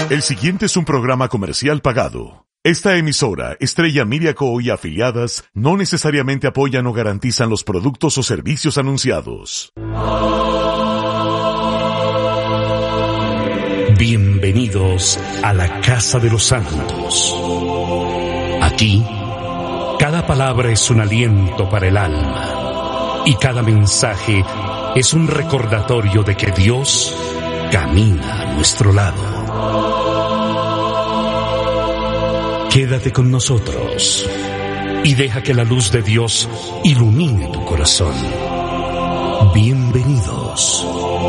El siguiente es un programa comercial pagado. Esta emisora, Estrella Media Co. y afiliadas, no necesariamente apoyan o garantizan los productos o servicios anunciados. Bienvenidos a la Casa de los Santos. Aquí, cada palabra es un aliento para el alma y cada mensaje es un recordatorio de que Dios camina a nuestro lado. Quédate con nosotros y deja que la luz de Dios ilumine tu corazón. Bienvenidos.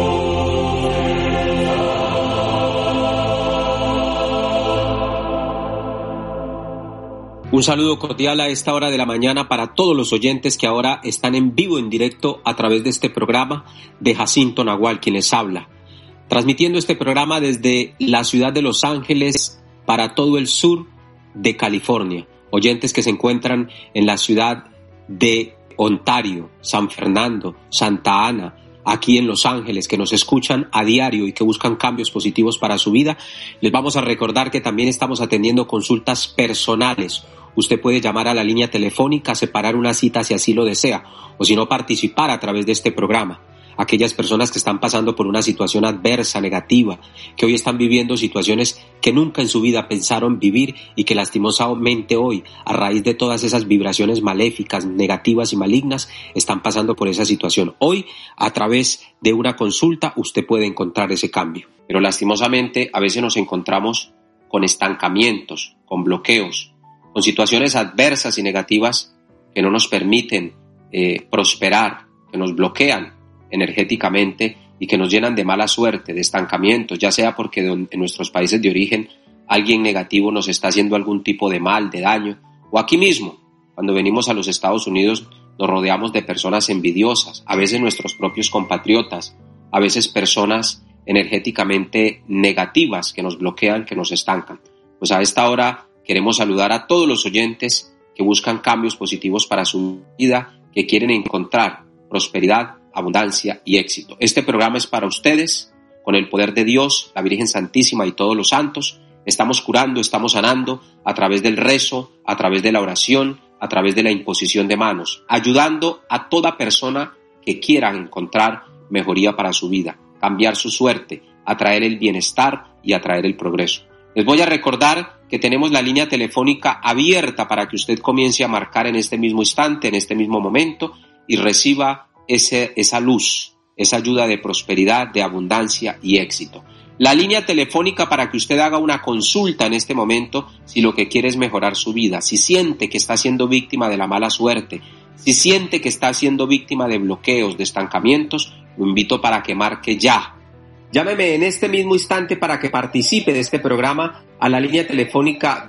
Un saludo cordial a esta hora de la mañana para todos los oyentes que ahora están en vivo, en directo, a través de este programa de Jacinto Nahual, quien les habla. Transmitiendo este programa desde la ciudad de Los Ángeles para todo el sur de California. Oyentes que se encuentran en la ciudad de Ontario, San Fernando, Santa Ana, aquí en Los Ángeles, que nos escuchan a diario y que buscan cambios positivos para su vida. Les vamos a recordar que también estamos atendiendo consultas personales. Usted puede llamar a la línea telefónica, separar una cita si así lo desea, o si no, participar a través de este programa. Aquellas personas que están pasando por una situación adversa, negativa, que hoy están viviendo situaciones que nunca en su vida pensaron vivir y que lastimosamente hoy, a raíz de todas esas vibraciones maléficas, negativas y malignas, están pasando por esa situación. Hoy, a través de una consulta, usted puede encontrar ese cambio. Pero lastimosamente, a veces nos encontramos con estancamientos, con bloqueos, con situaciones adversas y negativas que no nos permiten prosperar, que nos bloquean energéticamente y que nos llenan de mala suerte, de estancamientos, ya sea porque en nuestros países de origen alguien negativo nos está haciendo algún tipo de mal, de daño, o aquí mismo, cuando venimos a los Estados Unidos, nos rodeamos de personas envidiosas, a veces nuestros propios compatriotas, a veces personas energéticamente negativas que nos bloquean, que nos estancan. Pues a esta hora queremos saludar a todos los oyentes que buscan cambios positivos para su vida, que quieren encontrar prosperidad, abundancia y éxito. Este programa es para ustedes, con el poder de Dios, la Virgen Santísima y todos los santos. Estamos curando, estamos sanando a través del rezo, a través de la oración, a través de la imposición de manos, ayudando a toda persona que quiera encontrar mejoría para su vida, cambiar su suerte, atraer el bienestar y atraer el progreso. Les voy a recordar que tenemos la línea telefónica abierta para que usted comience a marcar en este mismo instante, en este mismo momento, y reciba esa luz, esa ayuda de prosperidad, de abundancia y éxito. La línea telefónica para que usted haga una consulta en este momento si lo que quiere es mejorar su vida, si siente que está siendo víctima de la mala suerte, si siente que está siendo víctima de bloqueos, de estancamientos, lo invito para que marque ya. Llámeme en este mismo instante para que participe de este programa a la línea telefónica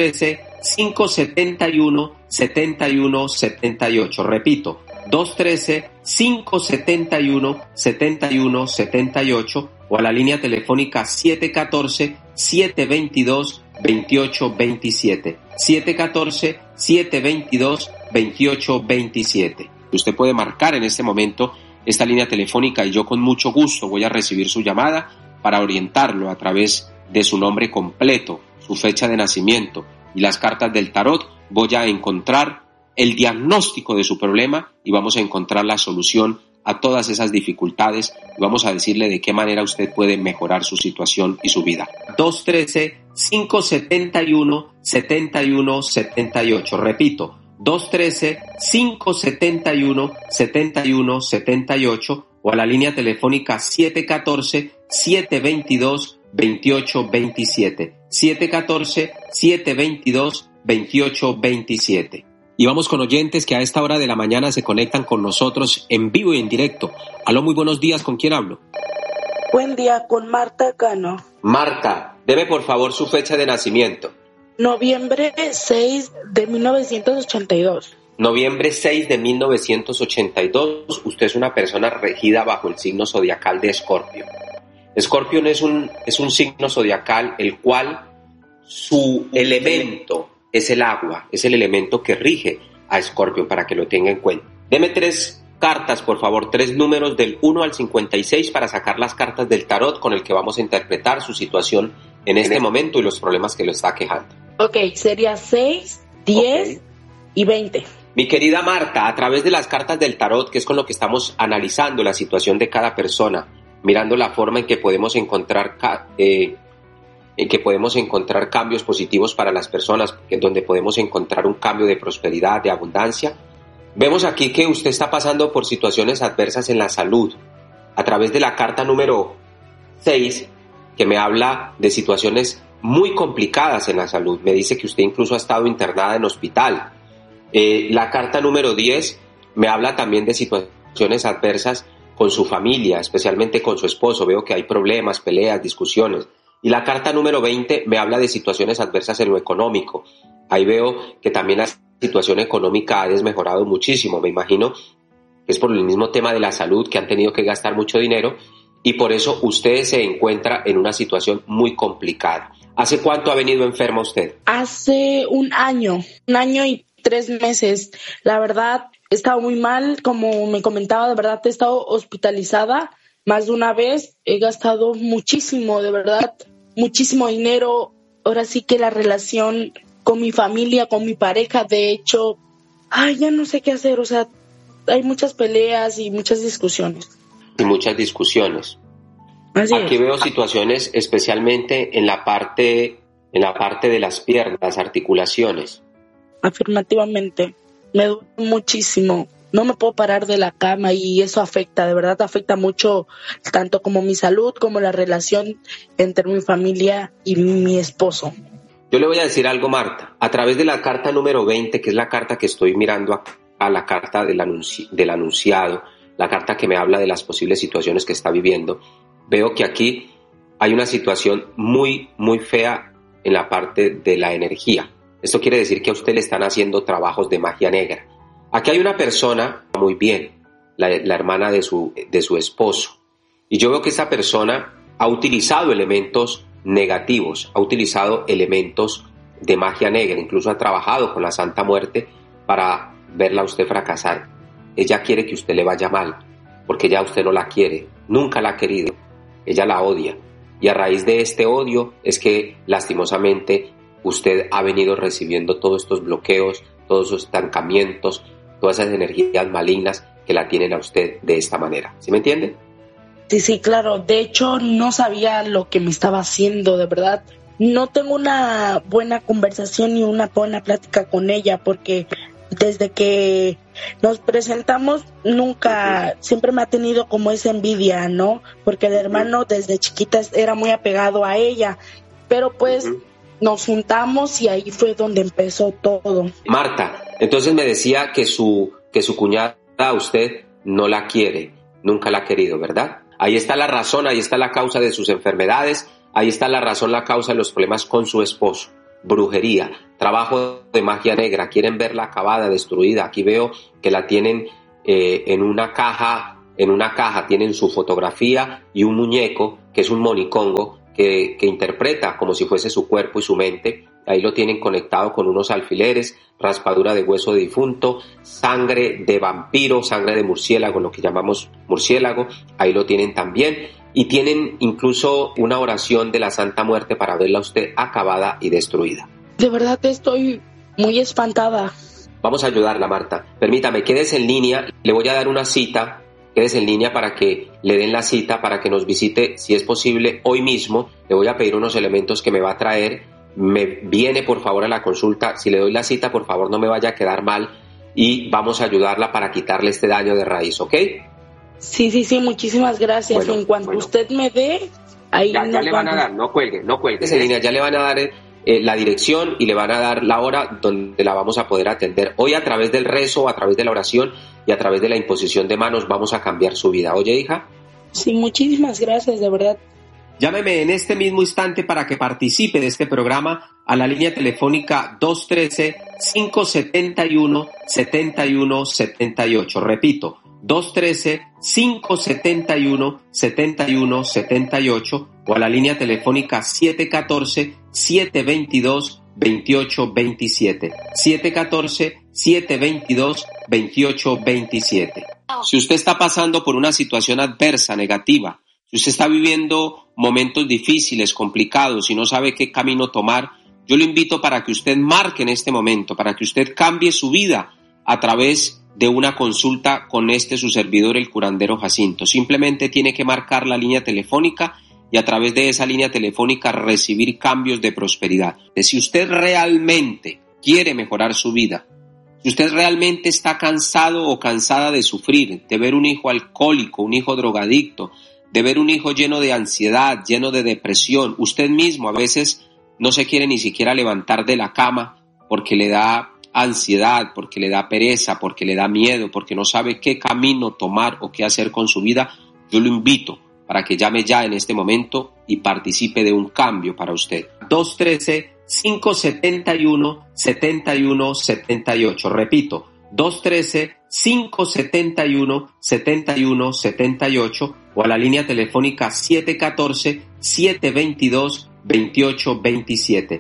213-571-7178. Repito, 213-571-7178 o a la línea telefónica 714-722-2827. 714-722-2827. Usted puede marcar en este momento esta línea telefónica y yo con mucho gusto voy a recibir su llamada para orientarlo a través de su nombre completo, su fecha de nacimiento y las cartas del tarot. Voy a encontrar el diagnóstico de su problema y vamos a encontrar la solución a todas esas dificultades y vamos a decirle de qué manera usted puede mejorar su situación y su vida. 213-571-7178. Repito, 213-571-7178 o a la línea telefónica 714-722-2827. 714-722-2827. Y vamos con oyentes que a esta hora de la mañana se conectan con nosotros en vivo y en directo. Aló, muy buenos días, ¿con quién hablo? Buen día, con Marta Cano. Marta, deme por favor su fecha de nacimiento. Noviembre 6 de 1982. Noviembre 6 de 1982. Usted es una persona regida bajo el signo zodiacal de Escorpio. Escorpio es un signo zodiacal el cual su elemento es el agua, es el elemento que rige a Escorpio, para que lo tenga en cuenta. Deme 3 cartas, por favor, 3 números del 1 al 56 para sacar las cartas del tarot con el que vamos a interpretar su situación en este momento y los problemas que lo está quejando. Ok, sería 6, 10 y 20. Mi querida Marta, a través de las cartas del tarot, que es con lo que estamos analizando la situación de cada persona, mirando la forma en que podemos encontrar cambios positivos para las personas, donde podemos encontrar un cambio de prosperidad, de abundancia. Vemos aquí que usted está pasando por situaciones adversas en la salud. A través de la carta número 6, que me habla de situaciones muy complicadas en la salud. Me dice que usted incluso ha estado internada en hospital. La carta número 10 me habla también de situaciones adversas con su familia, especialmente con su esposo. Veo que hay problemas, peleas, discusiones. Y la carta número 20 me habla de situaciones adversas en lo económico. Ahí veo que también la situación económica ha desmejorado muchísimo. Me imagino que es por el mismo tema de la salud, que han tenido que gastar mucho dinero y por eso usted se encuentra en una situación muy complicada. ¿Hace cuánto ha venido enferma usted? Hace un año y 3 meses. La verdad, he estado muy mal, como me comentaba, de verdad he estado hospitalizada más de una vez. He gastado muchísimo, de verdad, muchísimo dinero. Ahora sí que la relación con mi familia, con mi pareja, de hecho, ya no sé qué hacer. O sea, hay muchas peleas y muchas discusiones. Y muchas discusiones. Aquí veo situaciones especialmente en la parte de las piernas, las articulaciones. Afirmativamente, me duele muchísimo. No me puedo parar de la cama y eso afecta, de verdad afecta mucho, tanto como mi salud como la relación entre mi familia y mi esposo. Yo le voy a decir algo, Marta. A través de la carta número 20, que es la carta que estoy mirando acá, la carta del anunciado, la carta que me habla de las posibles situaciones que está viviendo, veo que aquí hay una situación muy, muy fea en la parte de la energía. Esto quiere decir que a usted le están haciendo trabajos de magia negra. Aquí hay una persona, muy bien, la hermana de su esposo. Y yo veo que esa persona ha utilizado elementos negativos, ha utilizado elementos de magia negra, incluso ha trabajado con la Santa Muerte para verla a usted fracasar. Ella quiere que usted le vaya mal, porque ya usted no la quiere, nunca la ha querido, ella la odia. Y a raíz de este odio es que lastimosamente usted ha venido recibiendo todos estos bloqueos, todos esos estancamientos, todas esas energías malignas que la tienen a usted de esta manera. ¿Sí me entiende? Sí, claro. De hecho, no sabía lo que me estaba haciendo, de verdad. No tengo una buena conversación ni una buena plática con ella, porque desde que nos presentamos siempre me ha tenido como esa envidia, ¿no? Porque el hermano desde chiquita era muy apegado a ella, pero pues nos juntamos y ahí fue donde empezó todo. Marta, entonces me decía que su cuñada a usted no la quiere, nunca la ha querido, ¿verdad? Ahí está la razón, ahí está la causa de sus enfermedades, ahí está la razón, la causa de los problemas con su esposo. Brujería, trabajo de magia negra, quieren verla acabada, destruida. Aquí veo que la tienen en una caja, tienen su fotografía y un muñeco que es un monicongo que interpreta como si fuese su cuerpo y su mente. Ahí lo tienen conectado con unos alfileres, raspadura de hueso de difunto, sangre de vampiro, sangre de murciélago, lo que llamamos murciélago, ahí lo tienen también. Y tienen incluso una oración de la Santa Muerte para verla a usted acabada y destruida. De verdad estoy muy espantada. Vamos a ayudarla, Marta. Permítame, quédese en línea, le voy a dar una cita, quédese en línea para que le den la cita, para que nos visite, si es posible, hoy mismo. Le voy a pedir unos elementos que me va a traer. Me viene, por favor, a la consulta. Si le doy la cita, por favor, no me vaya a quedar mal y vamos a ayudarla para quitarle este daño de raíz, ¿ok? Sí, muchísimas gracias. En cuanto usted me dé, ahí ya le van a dar, no cuelgue. En línea, ya le van a dar la dirección y le van a dar la hora donde la vamos a poder atender. Hoy a través del rezo, a través de la oración y a través de la imposición de manos vamos a cambiar su vida. ¿Oye, hija? Sí, muchísimas gracias, de verdad. Llámeme en este mismo instante para que participe de este programa a la línea telefónica 213-571-7178. Repito, 213-571-7178 o a la línea telefónica 714-722-2827. 714-722-2827. Si usted está pasando por una situación adversa, negativa, si usted está viviendo momentos difíciles, complicados y no sabe qué camino tomar, yo lo invito para que usted marque en este momento, para que usted cambie su vida a través de una consulta con su servidor, el curandero Jacinto. Simplemente tiene que marcar la línea telefónica y a través de esa línea telefónica recibir cambios de prosperidad. Si usted realmente quiere mejorar su vida, si usted realmente está cansado o cansada de sufrir, de ver un hijo alcohólico, un hijo drogadicto, de ver un hijo lleno de ansiedad, lleno de depresión, usted mismo a veces no se quiere ni siquiera levantar de la cama porque le da ansiedad, porque le da pereza, porque le da miedo, porque no sabe qué camino tomar o qué hacer con su vida, yo lo invito para que llame ya en este momento y participe de un cambio para usted. 213-571-7178. Repito, 213-571-7178 o a la línea telefónica 714-722-2827.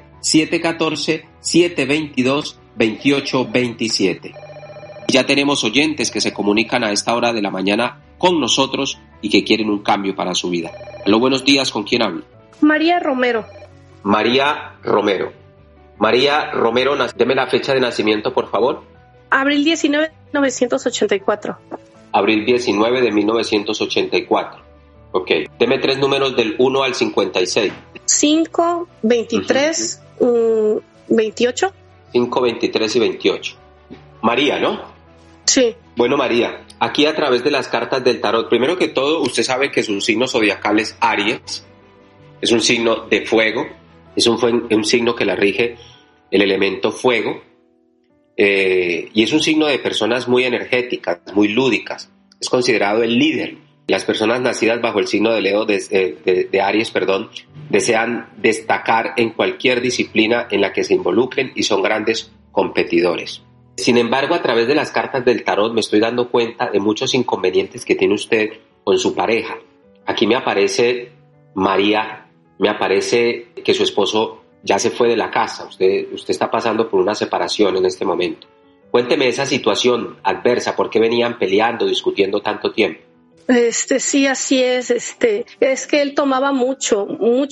714-722-2827. Ya tenemos oyentes que se comunican a esta hora de la mañana con nosotros y que quieren un cambio para su vida. Aló, buenos días, ¿con quién hablo? María Romero. María Romero. María Romero, deme la fecha de nacimiento, por favor. Abril 19 de 1984. Abril 19 de 1984. Ok. Deme 3 números del 1 al 56. 5, 23, 28. 5, 23 y 28. María, ¿no? Sí. Bueno, María, aquí a través de las cartas del tarot, primero que todo, usted sabe que su signo zodiacal es Aries, es un signo de fuego, es un signo que la rige el elemento fuego, y es un signo de personas muy energéticas, muy lúdicas, es considerado el líder. Las personas nacidas bajo el signo de Leo, de Aries, desean destacar en cualquier disciplina en la que se involucren y son grandes competidores. Sin embargo, a través de las cartas del tarot me estoy dando cuenta de muchos inconvenientes que tiene usted con su pareja. Aquí me aparece María, me aparece que su esposo ya se fue de la casa. Usted está pasando por una separación en este momento. Cuénteme esa situación adversa, ¿por qué venían peleando, discutiendo tanto tiempo? Sí, así es. Es que él tomaba mucho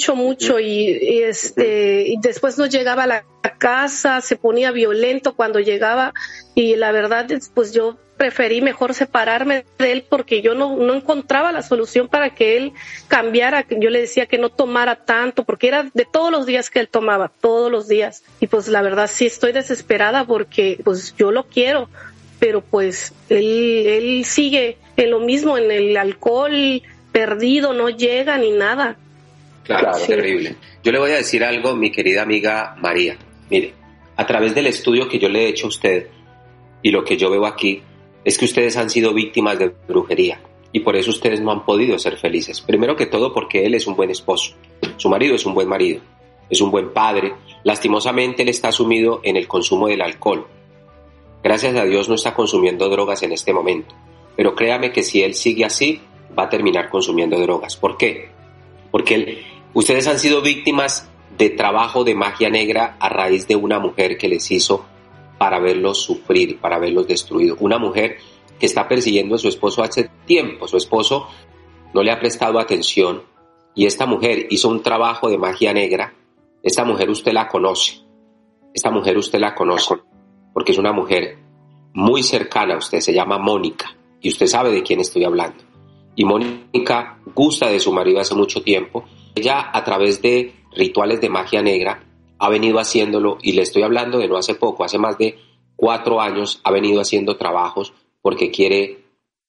y después no llegaba a la casa, se ponía violento cuando llegaba y la verdad, pues yo preferí mejor separarme de él porque yo no encontraba la solución para que él cambiara. Yo le decía que no tomara tanto porque era de todos los días que él tomaba, todos los días. Y pues la verdad sí estoy desesperada porque pues yo lo quiero, pero pues él sigue en lo mismo, en el alcohol, perdido, no llega ni nada. Claro, sí. Terrible. Yo le voy a decir algo, mi querida amiga María. Mire, a través del estudio que yo le he hecho a usted y lo que yo veo aquí, es que ustedes han sido víctimas de brujería y por eso ustedes no han podido ser felices. Primero que todo porque él es un buen esposo, su marido es un buen marido, es un buen padre. Lastimosamente él está sumido en el consumo del alcohol. Gracias a Dios no está consumiendo drogas en este momento, pero créame que si él sigue así, va a terminar consumiendo drogas. ¿Por qué? Porque ustedes han sido víctimas de trabajo de magia negra a raíz de una mujer que les hizo para verlos sufrir, para verlos destruidos. Una mujer que está persiguiendo a su esposo hace tiempo. Su esposo no le ha prestado atención y esta mujer hizo un trabajo de magia negra. Esta mujer usted la conoce. Esta mujer usted la conoce porque es una mujer muy cercana a usted. Se llama Mónica y usted sabe de quién estoy hablando. Y Mónica gusta de su marido hace mucho tiempo. Ella, a través de rituales de magia negra, ha venido haciéndolo, y le estoy hablando de no hace poco, hace más de 4 años ha venido haciendo trabajos porque quiere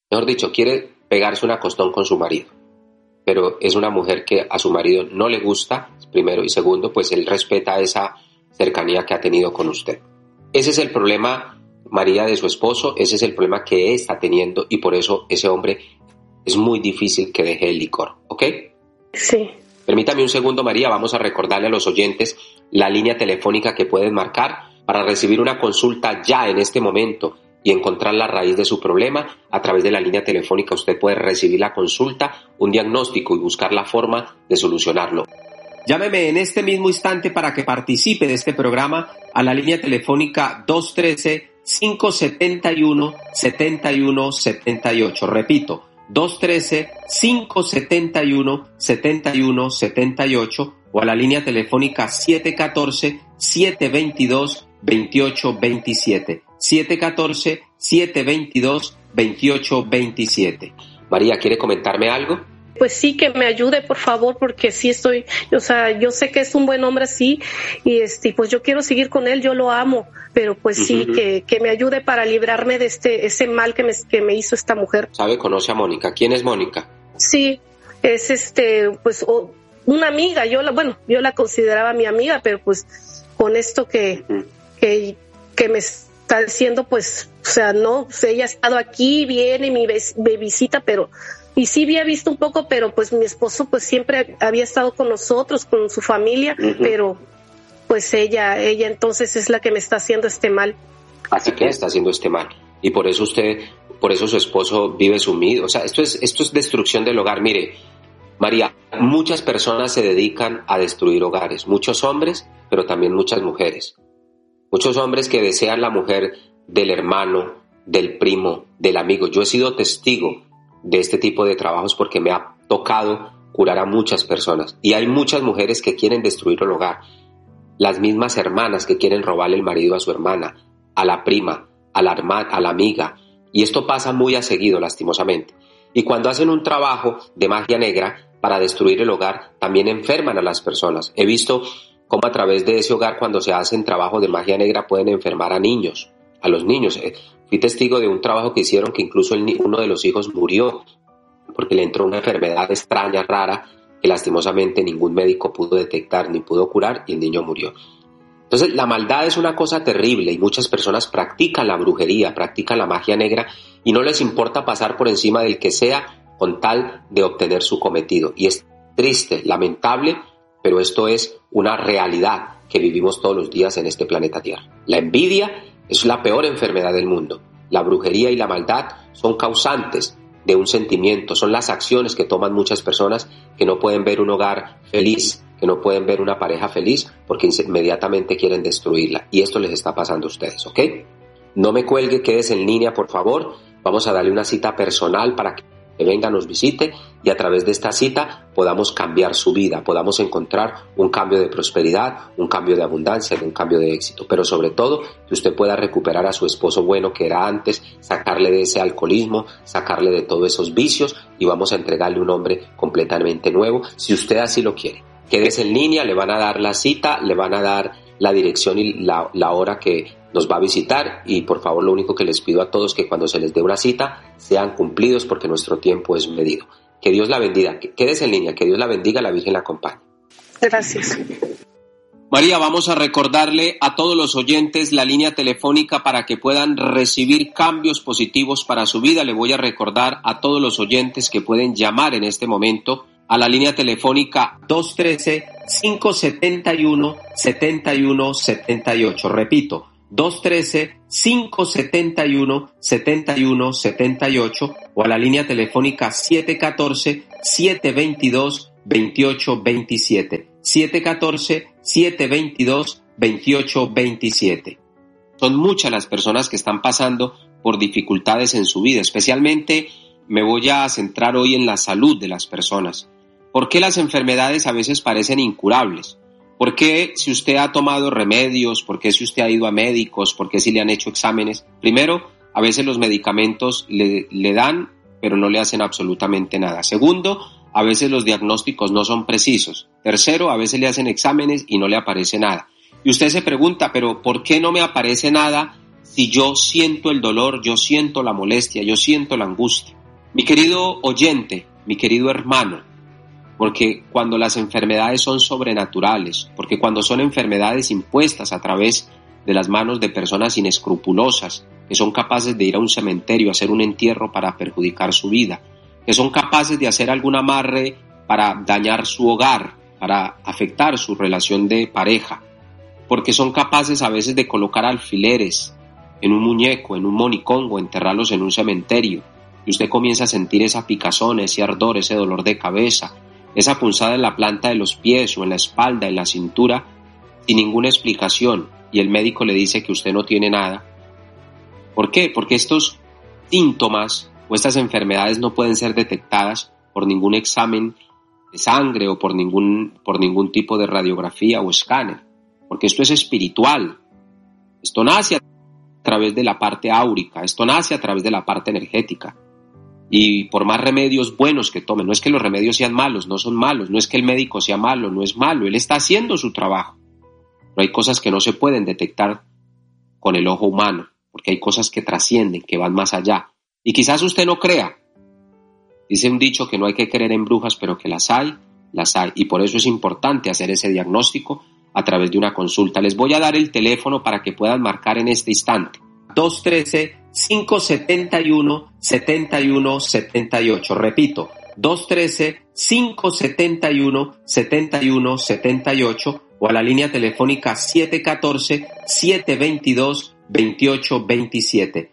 pegarse una costón con su marido. Pero es una mujer que a su marido no le gusta, primero, y segundo, pues él respeta esa cercanía que ha tenido con usted. Ese es el problema, María, de su esposo, ese es el problema que está teniendo y por eso ese hombre es muy difícil que deje el licor, ¿ok? Sí. Permítame un segundo, María, vamos a recordarle a los oyentes la línea telefónica que pueden marcar para recibir una consulta ya en este momento y encontrar la raíz de su problema. A través de la línea telefónica usted puede recibir la consulta, un diagnóstico y buscar la forma de solucionarlo. Llámeme en este mismo instante para que participe de este programa a la línea telefónica 213-571-7178. Repito, 213-571-7178 o a la línea telefónica 714-722-2827. 714-722-2827. María, ¿quiere comentarme algo? Pues sí, que me ayude, por favor, porque sí estoy, o sea, yo sé que es un buen hombre, sí, y pues yo quiero seguir con él, yo lo amo, pero pues sí, que me ayude para librarme de ese mal que me hizo esta mujer. ¿Sabe? ¿Conoce a Mónica? ¿Quién es Mónica? Sí, es pues una amiga, yo la consideraba mi amiga, pero pues con esto que me está diciendo, pues, o sea, no, pues ella ha estado aquí, viene, me visita, pero... Y sí había visto un poco, pero pues mi esposo pues siempre había estado con nosotros, con su familia, pero pues ella entonces es la que me está haciendo este mal. Así que está haciendo este mal. Y por eso su esposo vive sumido. O sea, esto es destrucción del hogar. Mire, María, muchas personas se dedican a destruir hogares. Muchos hombres, pero también muchas mujeres. Muchos hombres que desean la mujer del hermano, del primo, del amigo. Yo he sido testigo de este tipo de trabajos porque me ha tocado curar a muchas personas. Y hay muchas mujeres que quieren destruir el hogar. Las mismas hermanas que quieren robarle el marido a su hermana, a la prima, a la amiga. Y esto pasa muy a seguido, lastimosamente. Y cuando hacen un trabajo de magia negra para destruir el hogar, también enferman a las personas. He visto cómo a través de ese hogar, cuando se hacen trabajos de magia negra, pueden enfermar a niños, a los niños. Fui testigo de un trabajo que hicieron que incluso uno de los hijos murió porque le entró una enfermedad extraña, rara, que lastimosamente ningún médico pudo detectar ni pudo curar y el niño murió. Entonces la maldad es una cosa terrible y muchas personas practican la brujería, practican la magia negra y no les importa pasar por encima del que sea con tal de obtener su cometido. Y es triste, lamentable, pero esto es una realidad que vivimos todos los días en este planeta Tierra. La envidia es la peor enfermedad del mundo. La brujería y la maldad son causantes de un sentimiento, son las acciones que toman muchas personas que no pueden ver un hogar feliz, que no pueden ver una pareja feliz porque inmediatamente quieren destruirla. Y esto les está pasando a ustedes, ¿ok? No me cuelgue, quédese en línea, por favor. Vamos a darle una cita personal para que venga, nos visite y a través de esta cita podamos cambiar su vida, podamos encontrar un cambio de prosperidad, un cambio de abundancia, un cambio de éxito, pero sobre todo que usted pueda recuperar a su esposo bueno que era antes, sacarle de ese alcoholismo, sacarle de todos esos vicios y vamos a entregarle un hombre completamente nuevo, si usted así lo quiere. Quédese en línea, le van a dar la cita, le van a dar la dirección y la hora que nos va a visitar y por favor lo único que les pido a todos que cuando se les dé una cita sean cumplidos porque nuestro tiempo es medido. Que Dios la bendiga, quédese en línea, que Dios la bendiga, la Virgen la acompañe. Gracias. María, vamos a recordarle a todos los oyentes la línea telefónica para que puedan recibir cambios positivos para su vida. Le voy a recordar a todos los oyentes que pueden llamar en este momento a la línea telefónica 213-571-7178. Repito, 213-571-7178 o a la línea telefónica 714-722-2827. 714-722-2827. Son muchas las personas que están pasando por dificultades en su vida, especialmente me voy a centrar hoy en la salud de las personas. ¿Por qué las enfermedades a veces parecen incurables? ¿Por qué si usted ha tomado remedios? ¿Por qué si usted ha ido a médicos? ¿Por qué si le han hecho exámenes? Primero, a veces los medicamentos le dan, pero no le hacen absolutamente nada. Segundo, a veces los diagnósticos no son precisos. Tercero, a veces le hacen exámenes y no le aparece nada. Y usted se pregunta, pero ¿por qué no me aparece nada si yo siento el dolor, yo siento la molestia, yo siento la angustia? Mi querido oyente, mi querido hermano, porque cuando las enfermedades son sobrenaturales, porque cuando son enfermedades impuestas a través de las manos de personas inescrupulosas, que son capaces de ir a un cementerio a hacer un entierro para perjudicar su vida, que son capaces de hacer algún amarre para dañar su hogar, para afectar su relación de pareja, porque son capaces a veces de colocar alfileres en un muñeco, en un monicongo, enterrarlos en un cementerio, y usted comienza a sentir esa picazón, ese ardor, ese dolor de cabeza, esa punzada en la planta de los pies o en la espalda, en la cintura, sin ninguna explicación, y el médico le dice que usted no tiene nada. ¿Por qué? Porque estos síntomas o estas enfermedades no pueden ser detectadas por ningún examen de sangre o por ningún tipo de radiografía o escáner, porque esto es espiritual. Esto nace a través de la parte áurica, esto nace a través de la parte energética. Y por más remedios buenos que tomen, no es que los remedios sean malos, no son malos, no es que el médico sea malo, no es malo, él está haciendo su trabajo. Pero hay cosas que no se pueden detectar con el ojo humano, porque hay cosas que trascienden, que van más allá. Y quizás usted no crea. Dice un dicho que no hay que creer en brujas, pero que las hay. Y por eso es importante hacer ese diagnóstico a través de una consulta. Les voy a dar el teléfono para que puedan marcar en este instante. 213-571-7178. Repito, 213-571-7178 o a la línea telefónica 714-722-2827.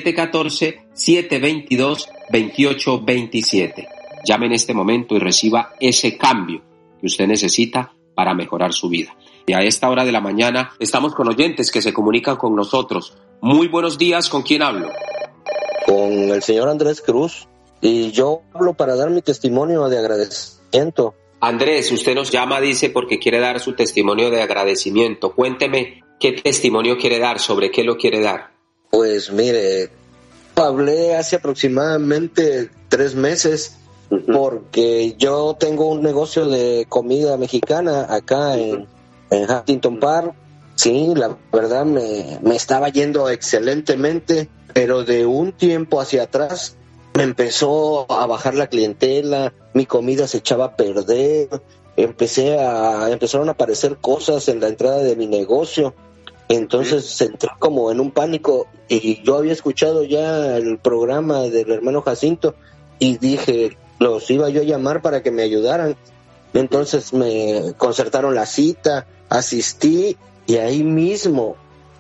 714-722-2827. Llame en este momento y reciba ese cambio que usted necesita para mejorar su vida. Y a esta hora de la mañana estamos con oyentes que se comunican con nosotros. Muy buenos días, ¿con quién hablo? Con el señor Andrés Cruz, y yo hablo para dar mi testimonio de agradecimiento. Andrés, usted nos llama, dice, porque quiere dar su testimonio de agradecimiento. Cuénteme qué testimonio quiere dar, sobre qué lo quiere dar. Pues mire, hablé hace aproximadamente 3 meses porque yo tengo un negocio de comida mexicana acá en Huntington Park. Sí, la verdad me estaba yendo excelentemente, pero de un tiempo hacia atrás me empezó a bajar la clientela, mi comida se echaba a perder, empezaron a aparecer cosas en la entrada de mi negocio. Entonces entré como en un pánico, y yo había escuchado ya el programa del hermano Jacinto y dije, los iba yo a llamar para que me ayudaran. Entonces me concertaron la cita, asistí, y ahí mismo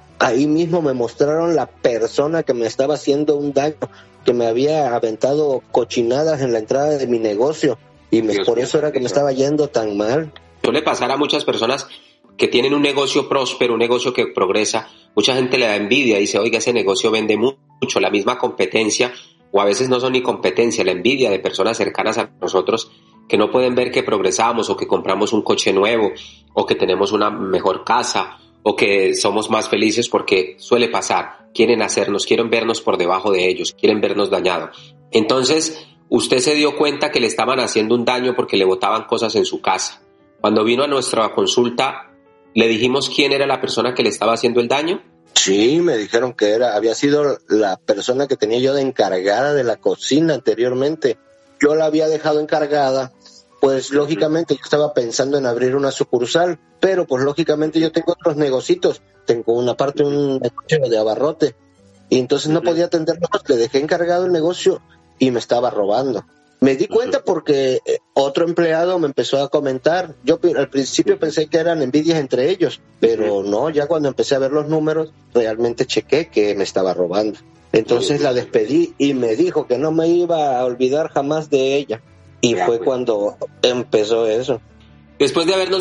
me mostraron la persona que me estaba haciendo un daño, que me había aventado cochinadas en la entrada de mi negocio, y por eso era que me estaba yendo tan mal. Suele pasar a muchas personas que tienen un negocio próspero, un negocio que progresa. Mucha gente le da envidia y dice, oiga, ese negocio vende mucho, la misma competencia, o a veces no son ni competencia, la envidia de personas cercanas a nosotros que no pueden ver que progresamos, o que compramos un coche nuevo, o que tenemos una mejor casa, o que somos más felices, porque suele pasar. Quieren vernos por debajo de ellos, quieren vernos dañados. Entonces, usted se dio cuenta que le estaban haciendo un daño porque le botaban cosas en su casa. Cuando vino a nuestra consulta, ¿le dijimos quién era la persona que le estaba haciendo el daño? Sí, me dijeron que había sido la persona que tenía yo de encargada de la cocina anteriormente. Yo la había dejado encargada, pues lógicamente yo estaba pensando en abrir una sucursal, pero pues lógicamente yo tengo otros negocios, tengo un negocio de abarrote, y entonces no podía atenderlo, le dejé encargado el negocio y me estaba robando. Me di cuenta porque otro empleado me empezó a comentar. Yo al principio pensé que eran envidias entre ellos, pero no, ya cuando empecé a ver los números, realmente chequé que me estaba robando. Entonces la despedí y me dijo que no me iba a olvidar jamás de ella. Y fue cuando empezó eso. Después de habernos